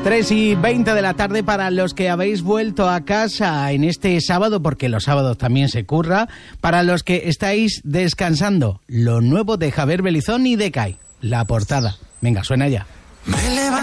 3:20 de la tarde para los que habéis vuelto a casa en este sábado, porque los sábados también se curra. Para los que estáis descansando, lo nuevo de Javier Belizón y de Kai, La Portada. Venga, suena ya.